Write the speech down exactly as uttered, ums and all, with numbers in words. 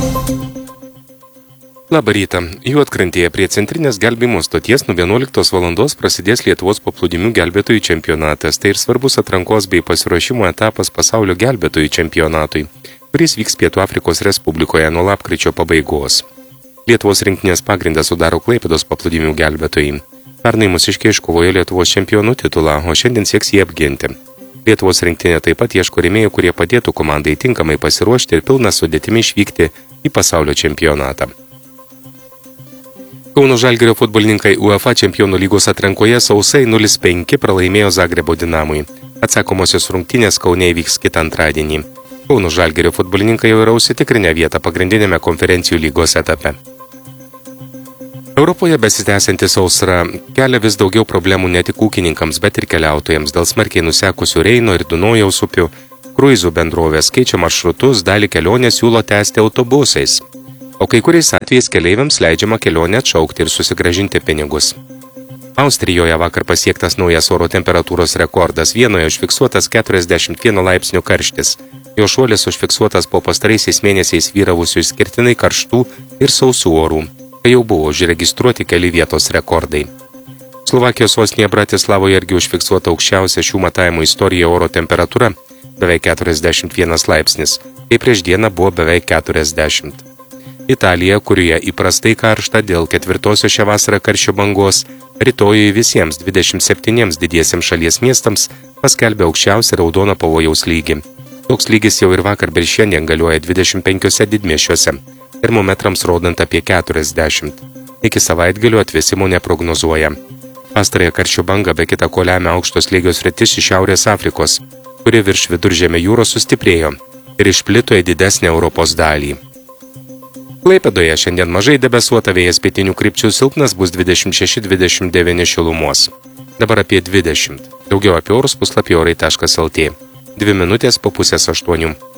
Labą rytą. Juodkrantėje prie centrinės gelbėjimo stoties nuo vienuoliktos valandos prasidės Lietuvos paplūdimių gelbėtojų čempionatas. Tai ir svarbus atrankos bei pasiruošimo etapas pasaulio gelbėtojų čempionatui, kuris vyks Pietų Afrikos Respublikoje nuo lapkričio pabaigos. Lietuvos rinktinės pagrindą sudaro Klaipėdos paplūdimių gelbėtojai. Pernai mūsiškiai iškovojo Lietuvos čempionų titulą, o šiandien sieks jį apginti. Lietuvos rinktinė taip pat ieško rėmėjų, kurie padėtų komandai tinkamai pasiruošti ir pilną sudėtimi išvykti į pasaulio čempionatą. Kauno Žalgirio futbolininkai UEFA čempionų lygos atrankoje sausai nulis penki pralaimėjo Zagrebo Dinamui. Atsakomosios rungtynės Kaune įvyks kitą antradienį. Kauno Žalgirio futbolininkai jau yra užsitikrinę vietą pagrindinėme konferencijų lygos etape. Europoje besitęsianti sausra kelia vis daugiau problemų ne tik ūkininkams, bet ir keliautojams dėl smarkiai nusekusių Reino ir Dunojaus upių. Kruizų bendrovės keičia maršrutus, dalį kelionės siūlo tęsti autobusais. O kai kuriais atvejais keleiviams leidžiama kelionę atšaukti ir susigrąžinti pinigus. Austrijoje vakar pasiektas naujas oro temperatūros rekordas, vienoje užfiksuotas keturiasdešimt vieno laipsnių karštis. Jo šuolis užfiksuotas po pastaraisiais mėnesiais vyravusių išskirtinai karštų ir sausų orų, kai jau buvo užregistruoti keli vietos rekordai. Slovakijos sostinėje Bratislavoje irgi užfiksuota aukščiausia šių matavimų istorijoje oro temperatūra beveik keturiasdešimt vienas laipsnis, kai prieš dieną buvo beveik keturiasdešimt. Italija, kurioje įprastai karšta dėl ketvirtosios šią vasarą karščio bangos, rytojui visiems dvidešimt septyniems didiesiems šalies miestams paskelbė aukščiausią raudoną pavojaus lygį. Toks lygis jau ir vakar bei šiandien galioja dvidešimt penkiuose didmiesčiuose, termometrams rodant apie keturiasdešimt. Iki savaitgalio atvėsimo neprognozuoja. Pastarąją karščio bangą be kita ko lemia aukštos slėgio sritis iš Šiaurės Afrikos, kuri virš Viduržemio jūros sustiprėjo ir išplito į didesnę Europos dalį. Klaipėdoje šiandien mažai debesuota, vėjas pietinių krypčių silpnas, bus dvidešimt šeši dvidešimt devyni šilumos. Dabar apie dvidešimt. Daugiau apie orus puslapį orai taškas lt. Dvi minutės po pusės aštuonių.